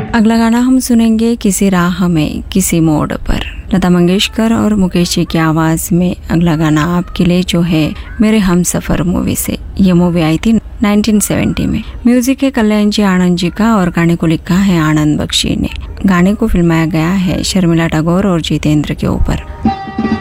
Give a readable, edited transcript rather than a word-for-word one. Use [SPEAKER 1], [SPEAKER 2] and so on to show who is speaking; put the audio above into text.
[SPEAKER 1] अगला गाना हम सुनेंगे किसी राह में किसी मोड़ पर, लता मंगेशकर और मुकेश जी की आवाज में। अगला गाना आपके लिए जो है मेरे हमसफर मूवी से। ये मूवी आई थी 1970 में। म्यूजिक है कल्याण जी आनंद जी का और गाने को लिखा है आनंद बख्शी ने। गाने को फिल्माया गया है शर्मिला टैगोर और जितेंद्र के ऊपर।